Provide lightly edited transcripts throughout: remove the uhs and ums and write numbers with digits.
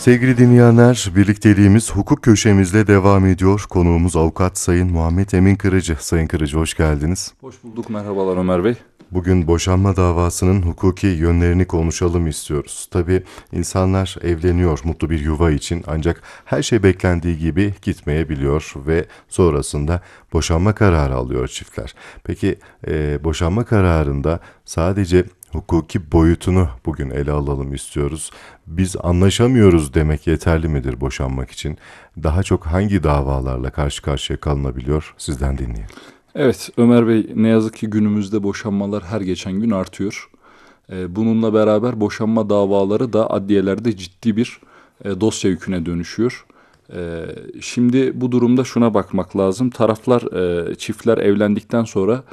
Sevgili dinleyenler, birlikteliğimiz hukuk köşemizle devam ediyor. Konuğumuz avukat Sayın Muhammed Emin Kırıcı. Sayın Kırıcı, hoş geldiniz. Hoş bulduk, merhabalar Ömer Bey. Bugün boşanma davasının hukuki yönlerini konuşalım istiyoruz. Tabii insanlar evleniyor mutlu bir yuva için, ancak her şey beklendiği gibi gitmeyebiliyor ve sonrasında boşanma kararı alıyor çiftler. Peki boşanma kararında sadece hukuki boyutunu bugün ele alalım istiyoruz. Biz anlaşamıyoruz demek yeterli midir boşanmak için? Daha çok hangi davalarla karşı karşıya kalınabiliyor? Sizden dinleyelim. Evet Ömer Bey, ne yazık ki günümüzde boşanmalar her geçen gün artıyor. Bununla beraber boşanma davaları da adliyelerde ciddi bir dosya yüküne dönüşüyor. Şimdi bu durumda şuna bakmak lazım. Taraflar, çiftler evlendikten sonra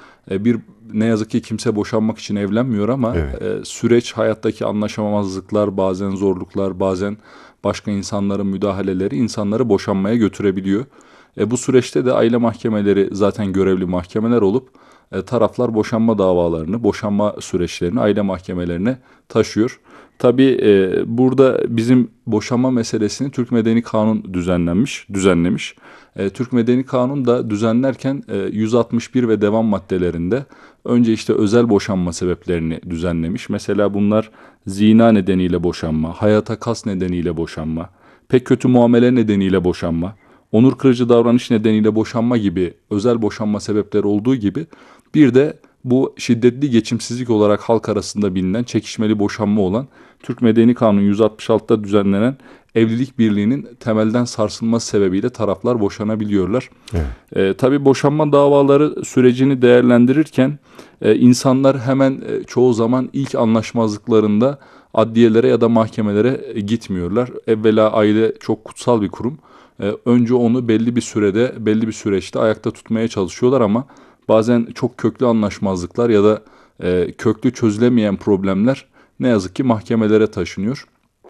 ne yazık ki kimse boşanmak için evlenmiyor ama Evet. süreç, hayattaki anlaşamamazlıklar, bazen zorluklar, bazen başka insanların müdahaleleri insanları boşanmaya götürebiliyor. Bu süreçte de aile mahkemeleri zaten görevli mahkemeler olup taraflar boşanma davalarını, boşanma süreçlerini aile mahkemelerine taşıyor. Tabii burada bizim boşanma meselesini Türk Medeni Kanun düzenlemiş. Türk Medeni Kanun da düzenlerken 161 ve devam maddelerinde önce işte özel boşanma sebeplerini düzenlemiş. Mesela bunlar zina nedeniyle boşanma, hayata kas nedeniyle boşanma, pek kötü muamele nedeniyle boşanma, onur kırıcı davranış nedeniyle boşanma gibi özel boşanma sebepleri olduğu gibi bir de bu şiddetli geçimsizlik olarak halk arasında bilinen çekişmeli boşanma olan Türk Medeni Kanunu 166'da düzenlenen evlilik birliğinin temelden sarsılması sebebiyle taraflar boşanabiliyorlar. Tabii boşanma davaları sürecini değerlendirirken insanlar hemen çoğu zaman ilk anlaşmazlıklarında adliyelere ya da mahkemelere gitmiyorlar. Evvela aile çok kutsal bir kurum. Önce onu belli bir sürede, belli bir süreçte ayakta tutmaya çalışıyorlar ama bazen çok köklü anlaşmazlıklar ya da köklü çözülemeyen problemler ne yazık ki mahkemelere taşınıyor.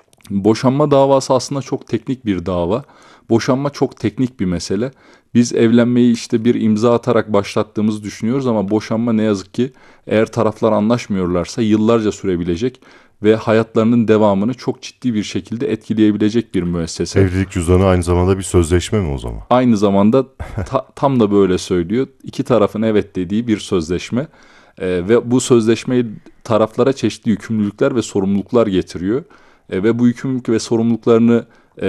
Boşanma davası aslında çok teknik bir dava. Boşanma çok teknik bir mesele. Biz evlenmeyi işte bir imza atarak başlattığımızı düşünüyoruz ama boşanma ne yazık ki eğer taraflar anlaşmıyorlarsa yıllarca sürebilecek ve hayatlarının devamını çok ciddi bir şekilde etkileyebilecek bir müessese. Evlilik cüzdanı aynı zamanda bir sözleşme mi o zaman? Aynı zamanda tam da böyle söylüyor. İki tarafın evet dediği bir sözleşme. Ve bu sözleşmeyi taraflara çeşitli yükümlülükler ve sorumluluklar getiriyor. Ve bu yükümlülük ve sorumluluklarını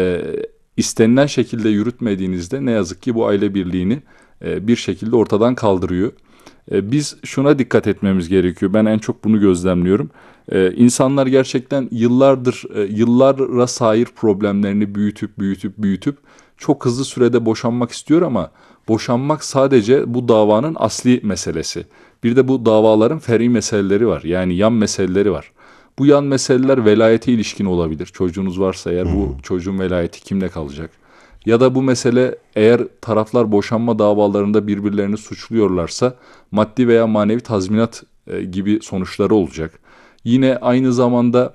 istenilen şekilde yürütmediğinizde ne yazık ki bu aile birliğini bir şekilde ortadan kaldırıyor. Biz şuna dikkat etmemiz gerekiyor. Ben en çok bunu gözlemliyorum. İnsanlar gerçekten yıllara sahip problemlerini büyütüp çok hızlı sürede boşanmak istiyor ama boşanmak sadece bu davanın asli meselesi. Bir de bu davaların fer'i meseleleri var. Yani yan meseleleri var. Bu yan meseleler velayete ilişkin olabilir. Çocuğunuz varsa eğer bu çocuğun velayeti kimde kalacak? Ya da bu mesele eğer taraflar boşanma davalarında birbirlerini suçluyorlarsa maddi veya manevi tazminat gibi sonuçları olacak. Yine aynı zamanda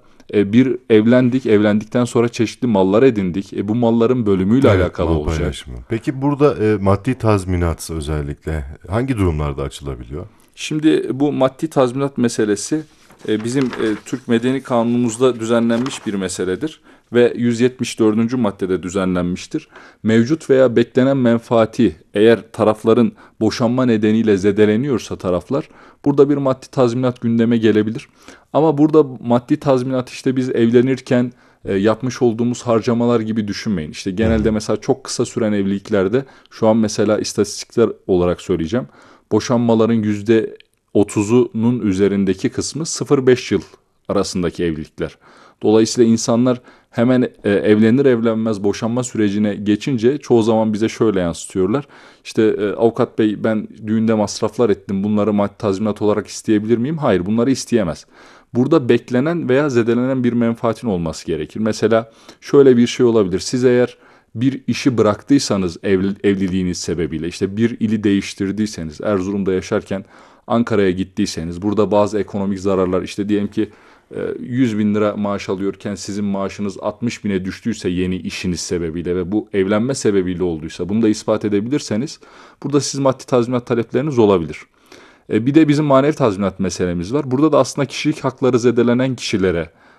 evlendikten sonra çeşitli mallar edindik. Bu malların bölümüyle Evet, alakalı mal olacak. paylaşımı. Peki burada maddi tazminat özellikle hangi durumlarda açılabiliyor? Şimdi bu maddi tazminat meselesi bizim Türk Medeni Kanunumuzda düzenlenmiş bir meseledir ve 174. maddede düzenlenmiştir. Mevcut veya beklenen menfaati eğer tarafların boşanma nedeniyle zedeleniyorsa taraflar burada bir maddi tazminat gündeme gelebilir. Ama burada maddi tazminat işte biz evlenirken yapmış olduğumuz harcamalar gibi düşünmeyin. İşte genelde mesela çok kısa süren evliliklerde şu an mesela istatistikler olarak söyleyeceğim. Boşanmaların %30'unun üzerindeki kısmı 0-5 yıl arasındaki evlilikler. Dolayısıyla insanlar hemen evlenir evlenmez boşanma sürecine geçince çoğu zaman bize şöyle yansıtıyorlar. İşte avukat bey ben düğünde masraflar ettim, bunları maddi tazminat olarak isteyebilir miyim? Hayır, bunları isteyemez. Burada beklenen veya zedelenen bir menfaatin olması gerekir. Mesela şöyle bir şey olabilir. Siz eğer bir işi bıraktıysanız evliliğiniz sebebiyle işte bir ili değiştirdiyseniz, Erzurum'da yaşarken Ankara'ya gittiyseniz, burada bazı ekonomik zararlar işte diyelim ki 100 bin lira maaş alıyorken sizin maaşınız 60 bine düştüyse yeni işiniz sebebiyle ve bu evlenme sebebiyle olduysa bunu da ispat edebilirseniz burada siz maddi tazminat talepleriniz olabilir. Bir de bizim manevi tazminat meselemiz var. Burada da aslında kişilik hakları zedelenen kişilere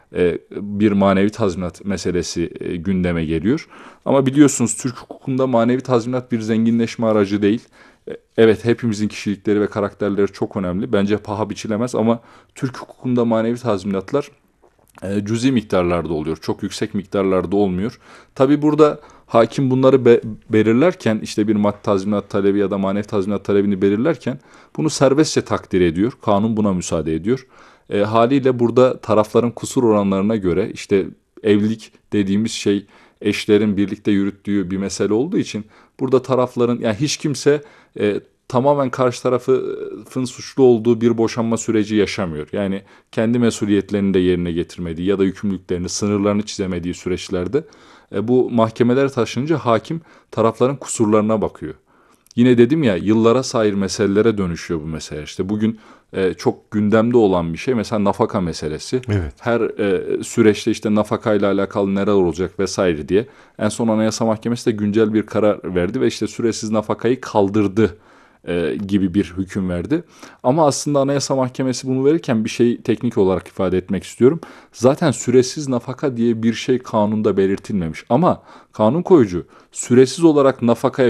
bir manevi tazminat meselesi gündeme geliyor. Ama biliyorsunuz Türk hukukunda manevi tazminat bir zenginleşme aracı değil. Evet, hepimizin kişilikleri ve karakterleri çok önemli. Bence paha biçilemez ama Türk hukukunda manevi tazminatlar cüzi miktarlarda oluyor. Çok yüksek miktarlarda olmuyor. Tabii burada hakim bunları belirlerken, işte bir maddi tazminat talebi ya da manevi tazminat talebini belirlerken bunu serbestçe takdir ediyor. Kanun buna müsaade ediyor. Haliyle burada tarafların kusur oranlarına göre, işte evlilik dediğimiz şey eşlerin birlikte yürüttüğü bir mesele olduğu için burada tarafların, yani hiç kimse tamamen karşı tarafın suçlu olduğu bir boşanma süreci yaşamıyor. Yani kendi mesuliyetlerini de yerine getirmediği ya da yükümlülüklerini, sınırlarını çizemediği süreçlerde bu mahkemelere taşınınca hakim tarafların kusurlarına bakıyor. Yine dedim ya, yıllara sahip meselelere dönüşüyor bu mesele. İşte bugün çok gündemde olan bir şey mesela nafaka meselesi. Evet. Her süreçte işte nafakayla alakalı neler olacak vesaire diye. En son Anayasa Mahkemesi de güncel bir karar verdi ve işte süresiz nafakayı kaldırdı gibi bir hüküm verdi. Ama aslında Anayasa Mahkemesi bunu verirken bir şey teknik olarak ifade etmek istiyorum. Zaten süresiz nafaka diye bir şey kanunda belirtilmemiş. Ama kanun koyucu süresiz olarak nafakaya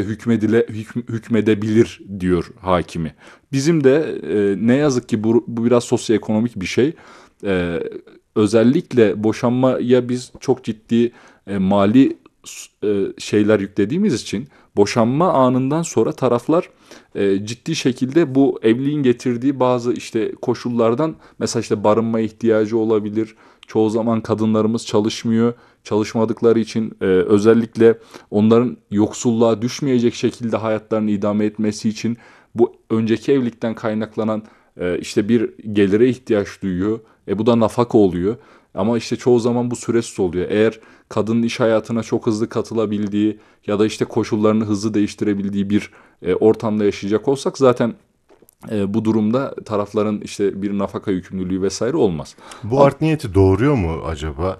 hükmedebilir diyor hakimi. Bizim de ne yazık ki bu biraz sosyoekonomik bir şey. E, Özellikle boşanmaya biz çok ciddi mali şeyler yüklediğimiz için boşanma anından sonra taraflar ciddi şekilde bu evliliğin getirdiği bazı işte koşullardan, mesela işte barınma ihtiyacı olabilir. Çoğu zaman kadınlarımız çalışmıyor. Çalışmadıkları için özellikle onların yoksulluğa düşmeyecek şekilde hayatlarını idame etmesi için bu önceki evlilikten kaynaklanan işte bir gelire ihtiyaç duyuyor. Bu da nafaka oluyor. Ama işte çoğu zaman bu süresiz oluyor. Eğer kadının iş hayatına çok hızlı katılabildiği ya da işte koşullarını hızlı değiştirebildiği bir ortamda yaşayacak olsak zaten bu durumda tarafların işte bir nafaka yükümlülüğü vesaire olmaz. Bu art niyeti doğuruyor mu acaba?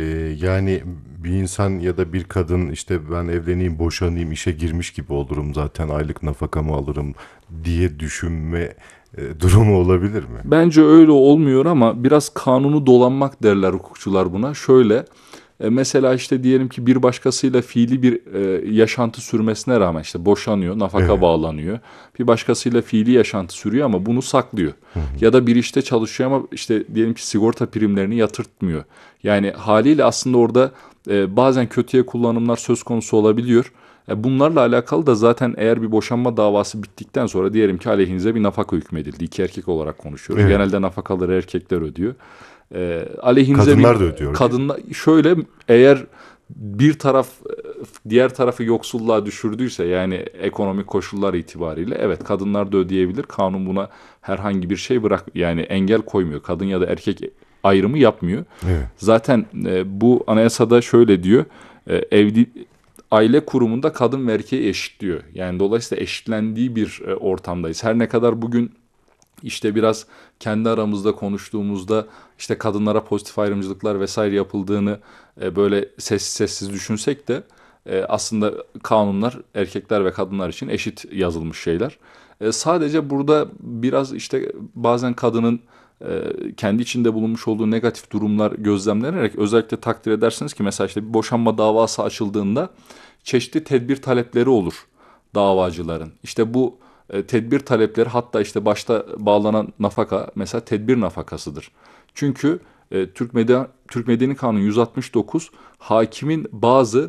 Yani bir insan ya da bir kadın işte ben evleneyim, boşanayım, işe girmiş gibi olurum zaten aylık nafakamı alırım diye düşünme durumu olabilir mi? Bence öyle olmuyor ama biraz kanunu dolanmak derler hukukçular buna. Şöyle mesela işte diyelim ki bir başkasıyla fiili bir yaşantı sürmesine rağmen işte boşanıyor, nafaka Evet. bağlanıyor. Bir başkasıyla fiili yaşantı sürüyor ama bunu saklıyor. Ya da bir işte çalışıyor ama işte diyelim ki sigorta primlerini yatırtmıyor. Yani haliyle aslında orada bazen kötüye kullanımlar söz konusu olabiliyor. Bunlarla alakalı da zaten eğer bir boşanma davası bittikten sonra diyelim ki aleyhinize bir nafaka hükmedildi. İki erkek olarak konuşuyoruz. Evet. Genelde nafakaları erkekler ödüyor. Aleyhinize Kadınlar bir da ödüyor, değil mi? kadınla şöyle, eğer bir taraf diğer tarafı yoksulluğa düşürdüyse, yani ekonomik koşullar itibariyle, evet kadınlar da ödeyebilir. Kanun buna herhangi bir şey yani engel koymuyor. Kadın ya da erkek ayrımı yapmıyor. Evet. Zaten bu anayasada şöyle diyor. Evli aile kurumunda kadın ve erkeği eşitliyor. Yani dolayısıyla eşitlendiği bir ortamdayız. Her ne kadar bugün işte biraz kendi aramızda konuştuğumuzda işte kadınlara pozitif ayrımcılıklar vesaire yapıldığını böyle sessiz sessiz düşünsek de aslında kanunlar erkekler ve kadınlar için eşit yazılmış şeyler. Sadece burada biraz işte bazen kadının kendi içinde bulunmuş olduğu negatif durumlar gözlemlenerek özellikle takdir edersiniz ki mesela işte bir boşanma davası açıldığında çeşitli tedbir talepleri olur davacıların. İşte bu tedbir talepleri, hatta işte başta bağlanan nafaka mesela tedbir nafakasıdır. Çünkü Türk Medeni Kanunu 169 hakimin bazı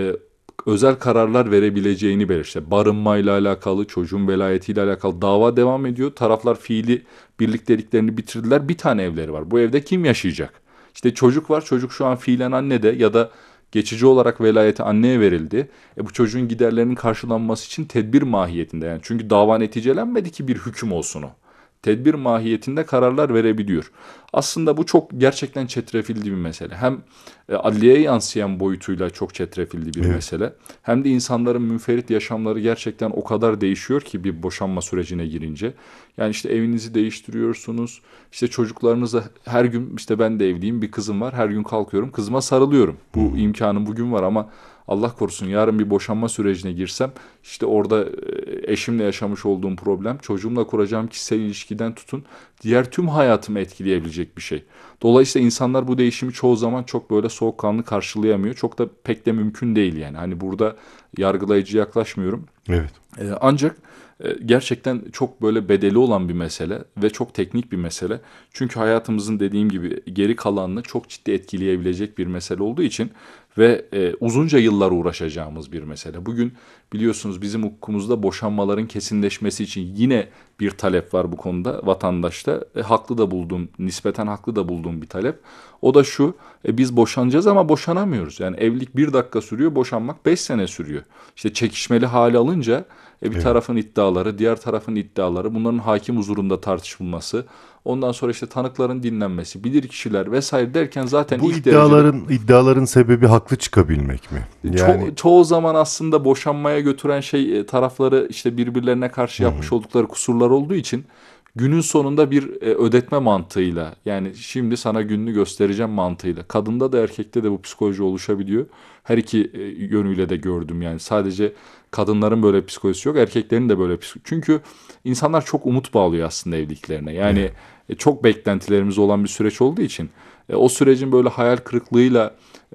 özel kararlar verebileceğini belirtir. İşte barınmayla alakalı, çocuğun velayetiyle alakalı dava devam ediyor. Taraflar fiili birlikteliklerini bitirdiler. Bir tane evleri var. Bu evde kim yaşayacak? İşte çocuk var. Çocuk şu an fiilen annede ya da geçici olarak velayeti anneye verildi. Bu çocuğun giderlerinin karşılanması için tedbir mahiyetinde, yani çünkü dava neticelenmedi ki bir hüküm olsun o. Tedbir mahiyetinde kararlar verebiliyor. Aslında bu çok gerçekten çetrefilli bir mesele. Hem adliyeye yansıyan boyutuyla çok çetrefilli bir Evet. mesele. Hem de insanların münferit yaşamları gerçekten o kadar değişiyor ki bir boşanma sürecine girince. Yani işte evinizi değiştiriyorsunuz. İşte çocuklarınıza her gün, işte ben de evliyim, bir kızım var. Her gün kalkıyorum, kızıma sarılıyorum. Bu imkanım bugün var ama Allah korusun yarın bir boşanma sürecine girsem işte orada eşimle yaşamış olduğum problem, çocuğumla kuracağım kişisel ilişkiden tutun, diğer tüm hayatımı etkileyebilecek bir şey. Dolayısıyla insanlar bu değişimi çoğu zaman çok böyle soğukkanlı karşılayamıyor. Çok da pek de mümkün değil yani. Hani burada yargılayıcı yaklaşmıyorum. Evet. Ancak gerçekten çok böyle bedeli olan bir mesele ve çok teknik bir mesele. Çünkü hayatımızın dediğim gibi geri kalanını çok ciddi etkileyebilecek bir mesele olduğu için ve uzunca yıllar uğraşacağımız bir mesele. Bugün biliyorsunuz bizim hukukumuzda boşanmaların kesinleşmesi için yine bir talep var bu konuda vatandaşta. Haklı da bulduğum, nispeten haklı da bulduğum bir talep. O da şu, biz boşanacağız ama boşanamıyoruz. Yani evlilik 1 dakika sürüyor, boşanmak 5 sene sürüyor. İşte çekişmeli hale alınca bir Evet. tarafın iddiaları, diğer tarafın iddiaları, bunların hakim huzurunda tartışılması, ondan sonra işte tanıkların dinlenmesi, bilirkişiler vesaire derken zaten Bu ilk derecede iddiaların sebebi haklı çıkabilmek mi? Yani çoğu zaman aslında boşanmaya götüren şey tarafları işte birbirlerine karşı yapmış oldukları kusurlar olduğu için günün sonunda bir ödetme mantığıyla, yani şimdi sana gününü göstereceğim mantığıyla, kadında da erkekte de bu psikoloji oluşabiliyor. Her iki yönüyle de gördüm yani, sadece kadınların böyle psikolojisi yok, erkeklerin de böyle psikolojisi. Çünkü insanlar çok umut bağlıyor aslında evliliklerine. Yani çok beklentilerimiz olan bir süreç olduğu için o sürecin böyle hayal kırıklığıyla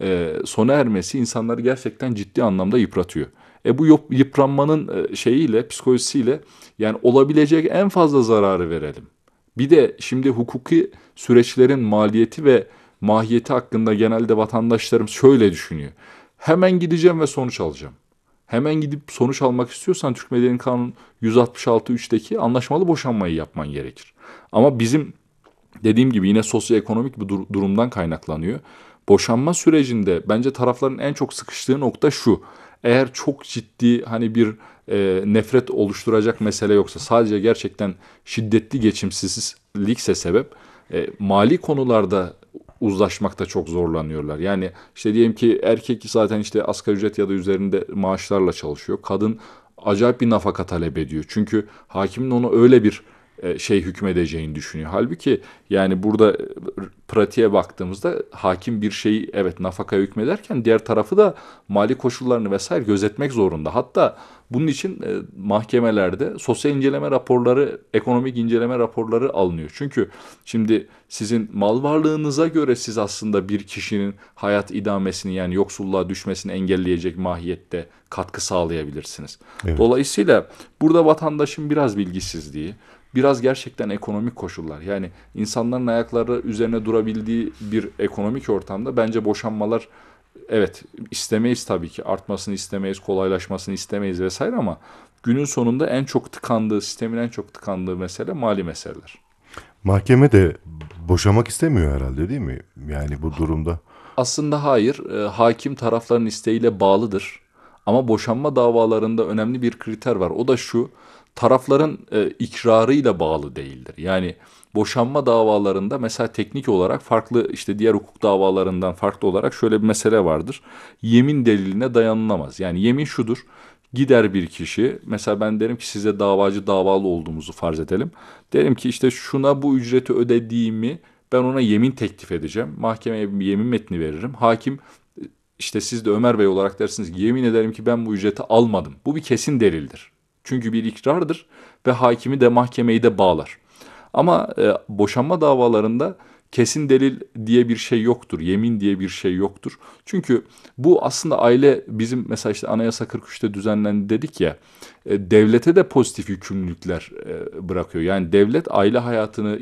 sona ermesi insanları gerçekten ciddi anlamda yıpratıyor. Bu yıpranmanın şeyiyle, psikolojisiyle, yani olabilecek en fazla zararı verelim. Bir de şimdi hukuki süreçlerin maliyeti ve mahiyeti hakkında genelde vatandaşlarım şöyle düşünüyor. Hemen gideceğim ve sonuç alacağım. Hemen gidip sonuç almak istiyorsan Türk Medeni Kanunu 166.3'teki anlaşmalı boşanmayı yapman gerekir. Ama bizim dediğim gibi yine sosyoekonomik bir durumdan kaynaklanıyor. Boşanma sürecinde bence tarafların en çok sıkıştığı nokta şu: eğer çok ciddi hani bir nefret oluşturacak mesele yoksa, sadece gerçekten şiddetli geçimsizlikse sebep, mali konularda uzlaşmakta çok zorlanıyorlar. Yani işte diyelim ki erkek zaten işte asgari ücret ya da üzerinde maaşlarla çalışıyor. Kadın acayip bir nafaka talep ediyor. Çünkü hakimin ona öyle bir şey hükmedeceğini düşünüyor. Halbuki yani burada pratiğe baktığımızda hakim bir şeyi evet nafaka hükmederken diğer tarafı da mali koşullarını vesaire gözetmek zorunda. Hatta bunun için mahkemelerde sosyal inceleme raporları, ekonomik inceleme raporları alınıyor. Çünkü şimdi sizin mal varlığınıza göre siz aslında bir kişinin hayat idamesini, yani yoksulluğa düşmesini engelleyecek mahiyette katkı sağlayabilirsiniz. evet. Dolayısıyla burada vatandaşın biraz bilgisizliği, biraz gerçekten ekonomik koşullar, yani insanların ayakları üzerine durabildiği bir ekonomik ortamda bence boşanmalar, evet istemeyiz tabii ki, artmasını istemeyiz, kolaylaşmasını istemeyiz vesaire, ama günün sonunda en çok tıkandığı, sistemin en çok tıkandığı mesele mali meseleler. Mahkeme de boşamak istemiyor herhalde, değil mi? Yani bu durumda. Aslında hayır, hakim tarafların isteğiyle bağlıdır. Ama boşanma davalarında önemli bir kriter var. O da şu: tarafların ikrarıyla bağlı değildir. Yani boşanma davalarında mesela teknik olarak farklı, işte diğer hukuk davalarından farklı olarak şöyle bir mesele vardır: yemin deliline dayanılamaz. Yani yemin şudur: gider bir kişi, mesela ben derim ki size davacı davalı olduğumuzu farz edelim. Derim ki işte şuna bu ücreti ödediğimi ben ona yemin teklif edeceğim. Mahkemeye bir yemin metni veririm. Hakim işte siz de Ömer Bey olarak dersiniz ki yemin ederim ki ben bu ücreti almadım. Bu bir kesin delildir. Çünkü bir ikrardır ve hakimi de mahkemeyi de bağlar. Ama boşanma davalarında kesin delil diye bir şey yoktur. Yemin diye bir şey yoktur. Çünkü bu aslında aile, bizim mesela işte Anayasa 43'te düzenlendi dedik ya, devlete de pozitif yükümlülükler bırakıyor. Yani devlet aile hayatını